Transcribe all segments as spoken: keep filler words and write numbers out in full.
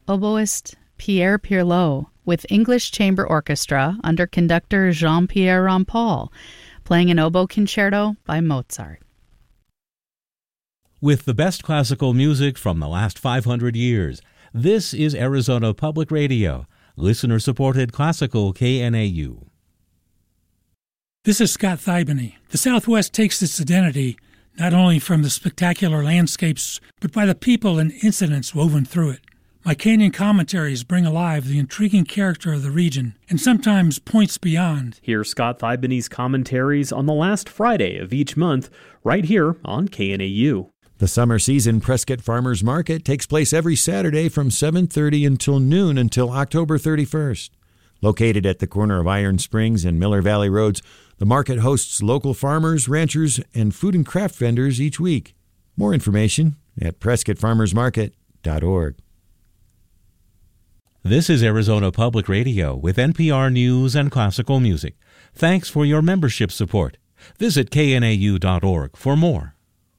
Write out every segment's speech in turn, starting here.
oboist Pierre Pirlot with English Chamber Orchestra under conductor Jean-Pierre Rampal, playing an oboe concerto by Mozart. With the best classical music from the last five hundred years, this is Arizona Public Radio, listener-supported classical K N A U. This is Scott Thibany. The Southwest takes its identity not only from the spectacular landscapes, but by the people and incidents woven through it. My Canyon commentaries bring alive the intriguing character of the region, and sometimes points beyond. Hear Scott Thibany's commentaries on the last Friday of each month, right here on K N A U. The summer season Prescott Farmers Market takes place every Saturday from seven thirty until noon until October thirty-first. Located at the corner of Iron Springs and Miller Valley Roads, the market hosts local farmers, ranchers, and food and craft vendors each week. More information at prescott farmers market dot org. This is Arizona Public Radio with N P R News and classical music. Thanks for your membership support. Visit K N A U dot org for more.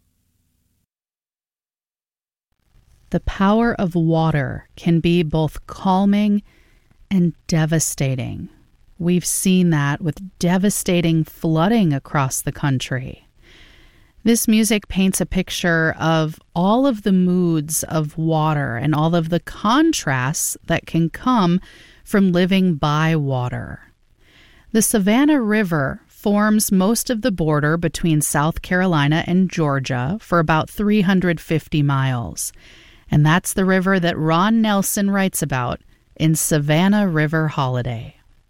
The power of water can be both calming and devastating. We've seen that with devastating flooding across the country. This music paints a picture of all of the moods of water and all of the contrasts that can come from living by water. The Savannah River forms most of the border between South Carolina and Georgia for about three hundred fifty miles. And that's the river that Ron Nelson writes about in Savannah River Holiday.